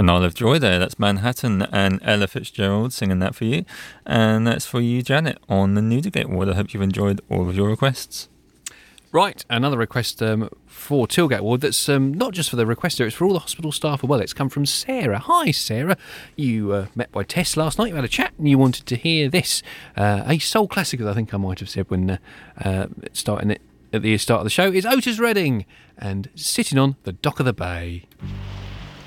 And I'll have joy there. That's Manhattan and Ella Fitzgerald singing that for you. And that's for you, Janet, on the Newdigate Award. I hope you've enjoyed all of your requests. Right, another request for Tilgate Award that's not just for the requester, it's for all the hospital staff as well. It's come from Sarah. Hi, Sarah. You met by Tess last night, you had a chat, and you wanted to hear this. A soul classic, as I think I might have said when starting it at the start of the show, is Otis Redding and Sitting on the Dock of the Bay.